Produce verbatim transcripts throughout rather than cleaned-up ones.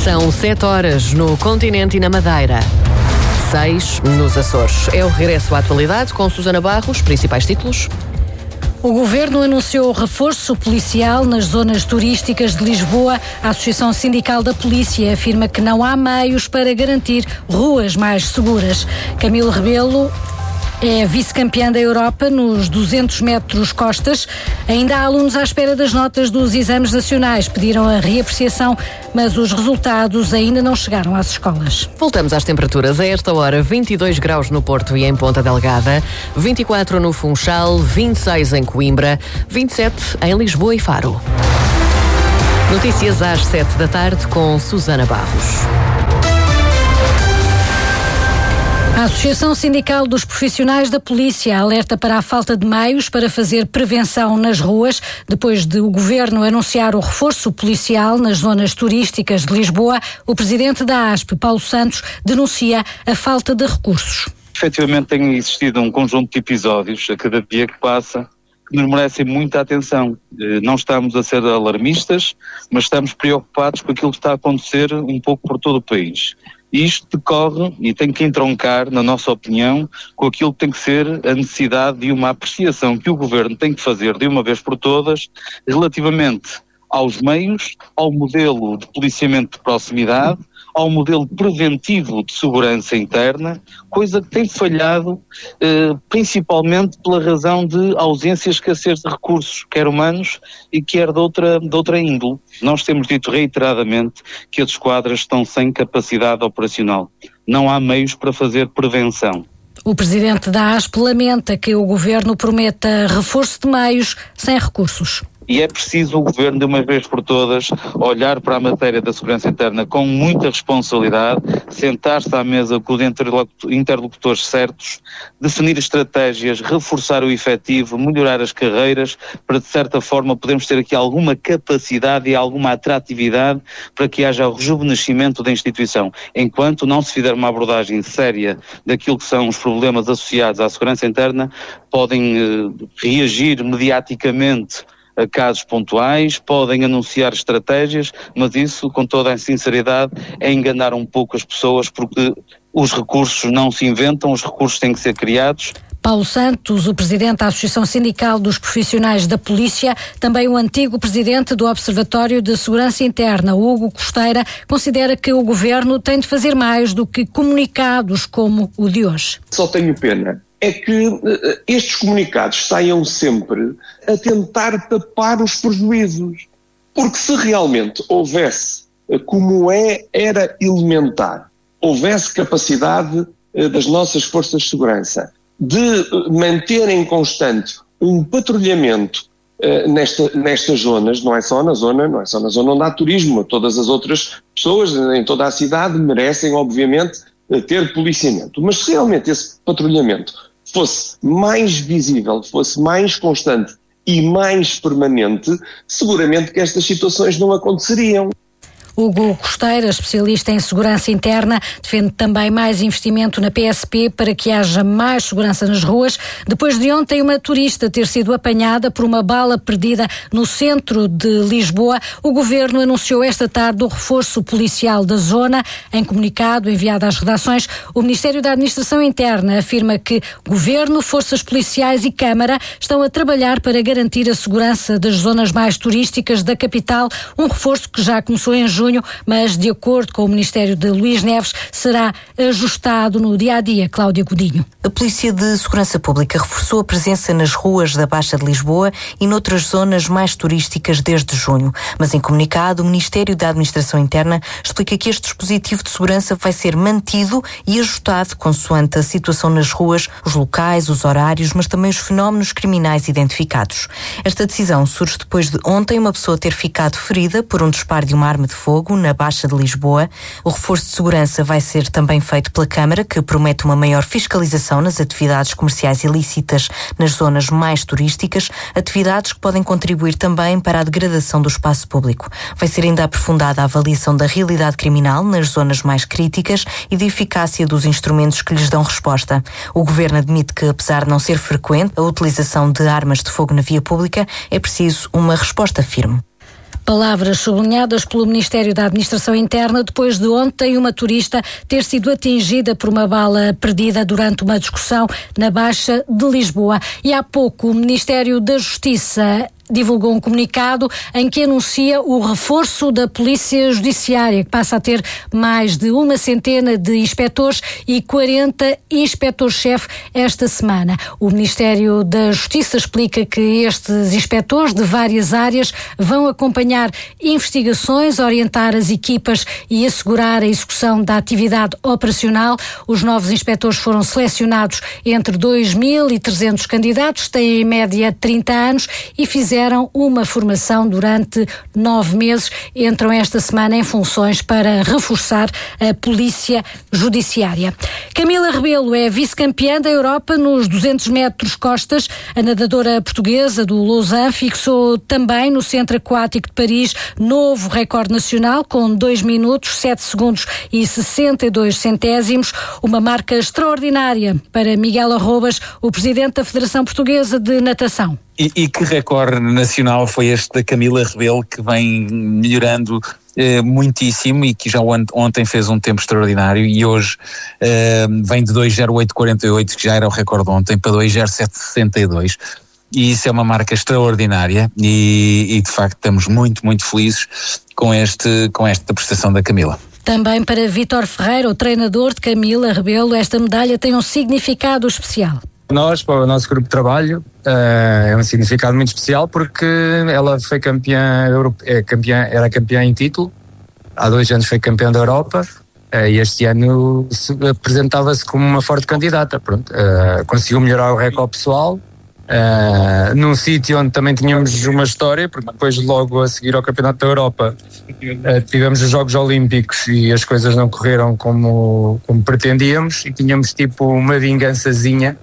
São sete horas no continente e na Madeira. Seis nos Açores. É o regresso à atualidade com Susana Barros, principais títulos. O Governo anunciou reforço policial nas zonas turísticas de Lisboa. A Associação Sindical da Polícia afirma que não há meios para garantir ruas mais seguras. Camilo Rebelo é vice-campeã da Europa nos duzentos metros costas. Ainda há alunos à espera das notas dos exames nacionais. Pediram a reapreciação, mas os resultados ainda não chegaram às escolas. Voltamos às temperaturas. A esta hora, vinte e dois graus no Porto e em Ponta Delgada, vinte e quatro no Funchal, vinte e seis em Coimbra, vinte e sete em Lisboa e Faro. Notícias às sete da tarde com Susana Barros. A Associação Sindical dos Profissionais da Polícia alerta para a falta de meios para fazer prevenção nas ruas, depois de o Governo anunciar o reforço policial nas zonas turísticas de Lisboa. O presidente da A S P, Paulo Santos, denuncia a falta de recursos. Efetivamente tem existido um conjunto de episódios a cada dia que passa que nos merecem muita atenção. Não estamos a ser alarmistas, mas estamos preocupados com aquilo que está a acontecer um pouco por todo o país. E isto decorre e tem que entroncar, na nossa opinião, com aquilo que tem que ser a necessidade de uma apreciação que o Governo tem que fazer de uma vez por todas relativamente aos meios, ao modelo de policiamento de proximidade, ao modelo preventivo de segurança interna, coisa que tem falhado eh, principalmente pela razão de ausência e escassez de recursos, quer humanos e quer de outra, de outra índole. Nós temos dito reiteradamente que as esquadras estão sem capacidade operacional. Não há meios para fazer prevenção. O presidente da A S P lamenta que o Governo prometa reforço de meios sem recursos. E é preciso o Governo, de uma vez por todas, olhar para a matéria da segurança interna com muita responsabilidade, sentar-se à mesa com os interlocutores certos, definir estratégias, reforçar o efetivo, melhorar as carreiras, para de certa forma podermos ter aqui alguma capacidade e alguma atratividade para que haja o rejuvenescimento da instituição. Enquanto não se fizer uma abordagem séria daquilo que são os problemas associados à segurança interna, podem eh, reagir mediaticamente a casos pontuais, podem anunciar estratégias, mas isso, com toda a sinceridade, é enganar um pouco as pessoas, porque os recursos não se inventam, os recursos têm que ser criados. Paulo Santos, o presidente da Associação Sindical dos Profissionais da Polícia, também o antigo presidente do Observatório de Segurança Interna, Hugo Costeira, considera que o Governo tem de fazer mais do que comunicados como o de hoje. Só tenho pena é que uh, estes comunicados saiam sempre a tentar tapar os prejuízos. Porque se realmente houvesse, uh, como é, era elementar, houvesse capacidade uh, das nossas forças de segurança de uh, manterem constante um patrulhamento uh, nesta, nestas zonas, não é só na zona, não é só na zona onde há turismo, todas as outras pessoas em toda a cidade merecem, obviamente, uh, ter policiamento. Mas se realmente esse patrulhamento fosse mais visível, fosse mais constante e mais permanente, seguramente que estas situações não aconteceriam. Hugo Costeira, especialista em segurança interna, defende também mais investimento na P S P para que haja mais segurança nas ruas. Depois de ontem uma turista ter sido apanhada por uma bala perdida no centro de Lisboa, o Governo anunciou esta tarde o reforço policial da zona. Em comunicado enviado às redações, o Ministério da Administração Interna afirma que Governo, forças policiais e Câmara estão a trabalhar para garantir a segurança das zonas mais turísticas da capital, um reforço que já começou em junho, mas, de acordo com o Ministério de Luís Neves, será ajustado no dia-a-dia. Cláudia Godinho. A Polícia de Segurança Pública reforçou a presença nas ruas da Baixa de Lisboa e noutras zonas mais turísticas desde junho. Mas, em comunicado, o Ministério da Administração Interna explica que este dispositivo de segurança vai ser mantido e ajustado consoante a situação nas ruas, os locais, os horários, mas também os fenómenos criminais identificados. Esta decisão surge depois de ontem uma pessoa ter ficado ferida por um disparo de uma arma de fogo na Baixa de Lisboa. O reforço de segurança vai ser também feito pela Câmara, que promete uma maior fiscalização nas atividades comerciais ilícitas nas zonas mais turísticas, atividades que podem contribuir também para a degradação do espaço público. Vai ser ainda aprofundada a avaliação da realidade criminal nas zonas mais críticas e da eficácia dos instrumentos que lhes dão resposta. O Governo admite que, apesar de não ser frequente a utilização de armas de fogo na via pública, é preciso uma resposta firme. Palavras sublinhadas pelo Ministério da Administração Interna depois de ontem uma turista ter sido atingida por uma bala perdida durante uma discussão na Baixa de Lisboa. E há pouco o Ministério da Justiça divulgou um comunicado em que anuncia o reforço da Polícia Judiciária, que passa a ter mais de uma centena de inspectores e quarenta inspectores-chefe esta semana. O Ministério da Justiça explica que estes inspectores de várias áreas vão acompanhar investigações, orientar as equipas e assegurar a execução da atividade operacional. Os novos inspectores foram selecionados entre dois mil e trezentos candidatos, têm em média trinta anos e fizeram Fizeram uma formação durante nove meses, entram esta semana em funções para reforçar a Polícia Judiciária. Camila Rebelo é vice-campeã da Europa nos duzentos metros costas. A nadadora portuguesa do Lausanne fixou também no Centro Aquático de Paris novo recorde nacional com dois minutos, sete segundos e sessenta e dois centésimos, uma marca extraordinária para Miguel Arrobas, o presidente da Federação Portuguesa de Natação. E, e que recorde nacional foi este da Camila Rebelo, que vem melhorando eh, muitíssimo e que já ontem fez um tempo extraordinário e hoje eh, vem de dois zero oito quarenta e oito, que já era o recorde ontem, para dois zero sete sessenta e dois. E isso é uma marca extraordinária e, e de facto estamos muito, muito felizes com, este, com esta prestação da Camila. Também para Vítor Ferreira, o treinador de Camila Rebelo, esta medalha tem um significado especial. Nós, para o nosso grupo de trabalho, uh, é um significado muito especial porque ela foi campeã, europe... é, campeã, era campeã em título, há dois anos foi campeã da Europa uh, e este ano apresentava-se como uma forte candidata. Pronto, uh, conseguiu melhorar o recorde pessoal, uh, num sítio onde também tínhamos uma história, porque depois logo a seguir ao Campeonato da Europa uh, tivemos os Jogos Olímpicos e as coisas não correram como, como pretendíamos e tínhamos tipo uma vingançazinha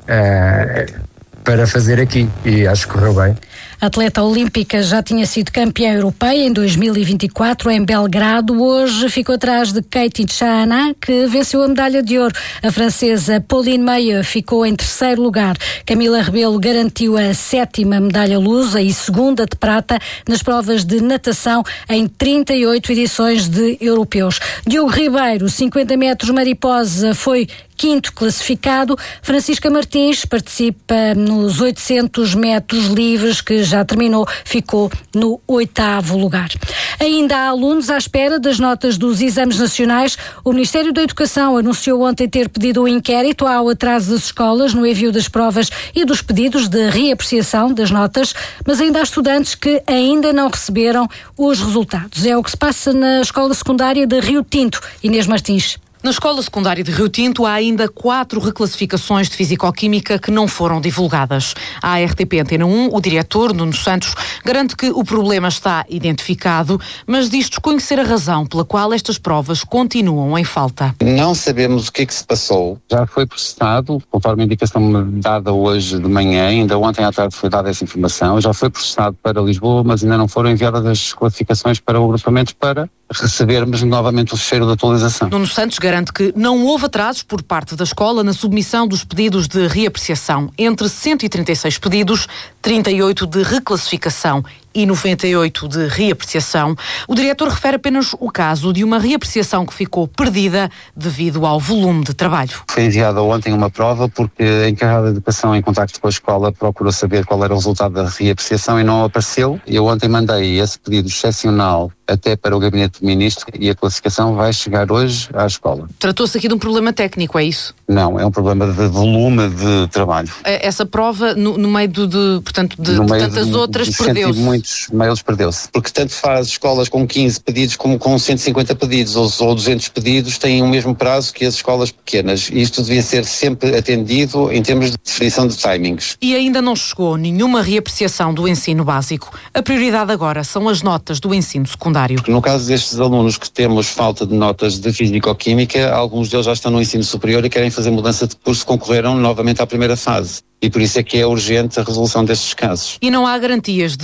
Uh, para fazer aqui e acho que correu bem. A atleta olímpica já tinha sido campeã europeia em dois mil e vinte e quatro em Belgrado. Hoje ficou atrás de Katie Chana, que venceu a medalha de ouro. A francesa Pauline Meyer ficou em terceiro lugar. Camila Rebelo garantiu a sétima medalha lusa e segunda de prata nas provas de natação em trinta e oito edições de europeus. Diogo Ribeiro, cinquenta metros mariposa, foi quinto classificado. Francisca Martins participa nos oitocentos metros livres, que já terminou, ficou no oitavo lugar. Ainda há alunos à espera das notas dos exames nacionais. O Ministério da Educação anunciou ontem ter pedido um inquérito ao atraso das escolas no envio das provas e dos pedidos de reapreciação das notas, mas ainda há estudantes que ainda não receberam os resultados. É o que se passa na Escola Secundária de Rio Tinto. Inês Martins. Na Escola Secundária de Rio Tinto há ainda quatro reclassificações de Fisicoquímica que não foram divulgadas. À R T P Antena um, o diretor, Nuno Santos, garante que o problema está identificado, mas diz desconhecer a razão pela qual estas provas continuam em falta. Não sabemos o que é que se passou. Já foi processado, conforme a indicação dada hoje de manhã, ainda ontem à tarde foi dada essa informação, já foi processado para Lisboa, mas ainda não foram enviadas as classificações para o agrupamento para recebermos novamente o fecheiro de atualização. Nuno Santos garante que não houve atrasos por parte da escola na submissão dos pedidos de reapreciação. Entre cento e trinta e seis pedidos, trinta e oito de reclassificação e noventa e oito de reapreciação. O diretor refere apenas o caso de uma reapreciação que ficou perdida devido ao volume de trabalho. Foi enviada ontem uma prova porque a encarregada de educação, em contacto com a escola, procurou saber qual era o resultado da reapreciação e não apareceu. Eu ontem mandei esse pedido excepcional até para o gabinete do ministro e a classificação vai chegar hoje à escola. Tratou-se aqui de um problema técnico, é isso? Não, é um problema de volume de trabalho. Essa prova, no, no meio de, de, portanto, de, de tantas de, outras, de perdeu-se? Muitos meios perdeu-se. Porque tanto faz escolas com quinze pedidos como com cento e cinquenta pedidos ou, ou duzentos pedidos têm o mesmo prazo que as escolas pequenas. E isto devia ser sempre atendido em termos de definição de timings. E ainda não chegou nenhuma reapreciação do ensino básico. A prioridade agora são as notas do ensino secundário. No caso destes alunos que temos falta de notas de Fisicoquímica, alguns deles já estão no ensino superior e querem fazer mudança de curso, concorreram novamente à primeira fase. E por isso é que é urgente a resolução destes casos. E não há garantias de que este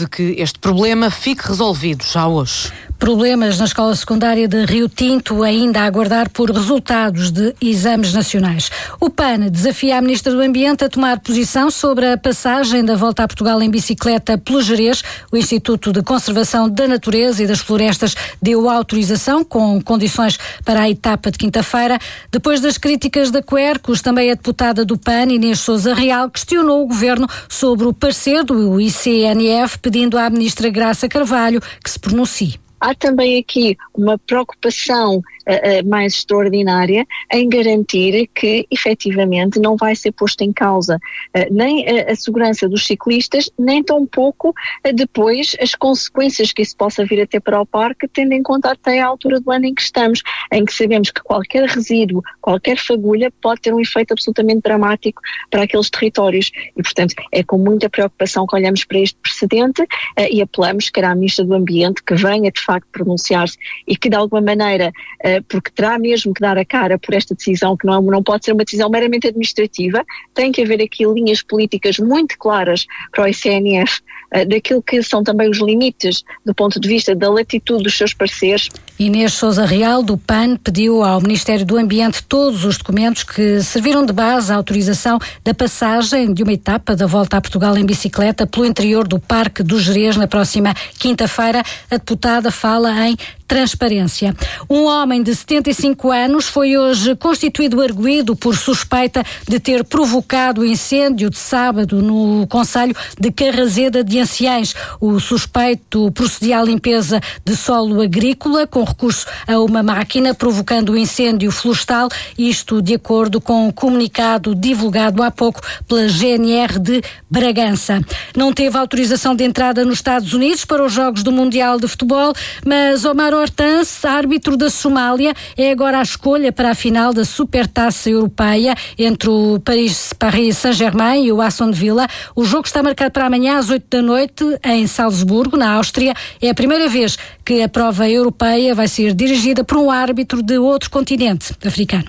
este problema fique resolvido já hoje. Problemas na escola secundária de Rio Tinto, ainda a aguardar por resultados de exames nacionais. O P A N desafia a Ministra do Ambiente a tomar posição sobre a passagem da Volta a Portugal em bicicleta pelo Gerês. O Instituto de Conservação da Natureza e das Florestas deu autorização com condições para a etapa de quinta-feira. Depois das críticas da Quercus, também a deputada do P A N, Inês Sousa Real, questionou o Governo sobre o parecer do I C N F, pedindo à Ministra Graça Carvalho que se pronuncie. Há também aqui uma preocupação uh, uh, mais extraordinária em garantir que, efetivamente, não vai ser posto em causa uh, nem a, a segurança dos ciclistas, nem tampouco uh, depois as consequências que isso possa vir a ter para o parque, tendo em conta até a altura do ano em que estamos, em que sabemos que qualquer resíduo, qualquer fagulha pode ter um efeito absolutamente dramático para aqueles territórios. E, portanto, é com muita preocupação que olhamos para este precedente uh, e apelamos, quer à Ministra do Ambiente, que venha de facto pronunciar-se e que de alguma maneira, uh, porque terá mesmo que dar a cara por esta decisão, que não, não pode ser uma decisão meramente administrativa, tem que haver aqui linhas políticas muito claras para o I C N F, uh, daquilo que são também os limites do ponto de vista da latitude dos seus pareceres. Inês Sousa Real, do P A N, pediu ao Ministério do Ambiente todos os documentos que serviram de base à autorização da passagem de uma etapa da Volta a Portugal em bicicleta pelo interior do Parque do Gerês na próxima quinta-feira. A deputada fala em transparência. Um homem de setenta e cinco anos foi hoje constituído arguido por suspeita de ter provocado o incêndio de sábado no concelho de Carrazeda de Anciães. O suspeito procedia à limpeza de solo agrícola com recurso a uma máquina, provocando o incêndio florestal, isto de acordo com o comunicado divulgado há pouco pela G N R de Bragança. Não teve autorização de entrada nos Estados Unidos para os Jogos do Mundial de Futebol, mas Omar Hortense, árbitro da Somália, é agora a escolha para a final da Supertaça Europeia entre o Paris, Paris Saint-Germain e o Aston Villa. O jogo está marcado para amanhã às oito da noite em Salzburgo, na Áustria. É a primeira vez que a prova europeia vai ser dirigida por um árbitro de outro continente africano.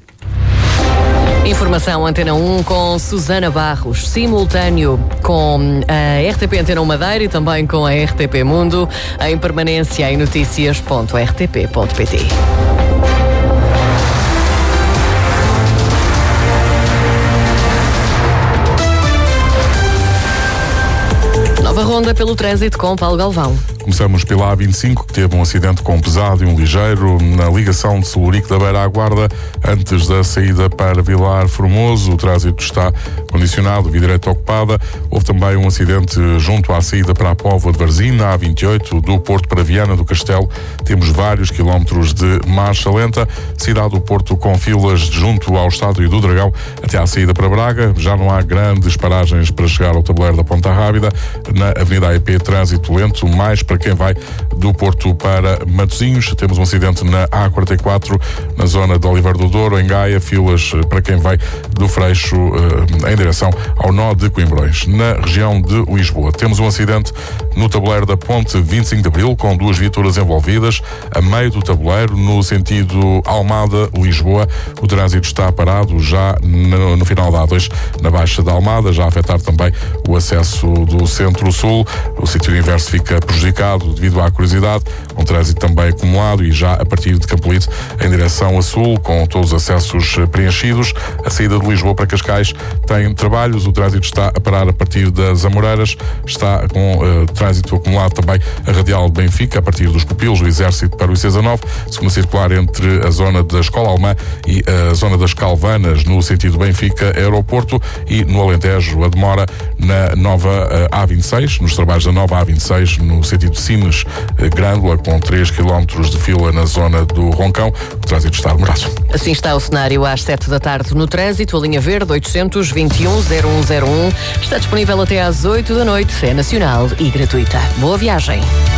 Informação Antena um com Susana Barros, simultâneo com a R T P Antena um Madeira e também com a R T P Mundo, em permanência em notícias ponto r t p ponto p t. Nova ronda pelo trânsito com Paulo Galvão. Começamos pela A vinte e cinco, que teve um acidente com um pesado e um ligeiro na ligação de Celurico da Beira à Guarda, antes da saída para Vilar Formoso. O trânsito está condicionado, via direita ocupada. Houve também um acidente junto à saída para a Póvoa de Varzim, na A vinte e oito, do Porto para Viana do Castelo. Temos vários quilómetros de marcha lenta. Cidade do Porto com filas junto ao Estádio do Dragão até à saída para Braga. Já não há grandes paragens para chegar ao tabuleiro da Ponta Rábida. Na Avenida A E P, trânsito lento, mais para quem vai do Porto para Matosinhos. Temos um acidente na A quarenta e quatro, na zona de Oliveira do Douro, em Gaia, filas para quem vai do Freixo em direção ao nó de Coimbrões. Na região de Lisboa, temos um acidente no tabuleiro da Ponte vinte e cinco de Abril, com duas viaturas envolvidas, a meio do tabuleiro, no sentido Almada-Lisboa. O trânsito está parado já no, no final da A dois, na Baixa da Almada, já a afetar também o acesso do Centro-Sul. O sentido inverso fica prejudicado devido à curiosidade, um trânsito também acumulado e já a partir de Campolide em direção a sul, com todos os acessos preenchidos. A saída de Lisboa para Cascais tem trabalhos, o trânsito está a parar a partir das Amoreiras, está com uh, trânsito acumulado também a radial de Benfica, a partir dos Pupilos, do Exército para o I C dezanove, segunda circular entre a zona da Escola Alemã e a zona das Calvanas, no sentido Benfica-Aeroporto, e no Alentejo a demora na nova uh, A vinte e seis, nos trabalhos da nova A vinte e seis, no sentido de Sines, Grândola, com três quilómetros de fila na zona do Roncão. O trânsito está demorado. Assim está o cenário às sete da tarde no trânsito. A linha verde oitocentos, vinte e um, zero um zero um está disponível até às oito da noite. É nacional e gratuita. Boa viagem.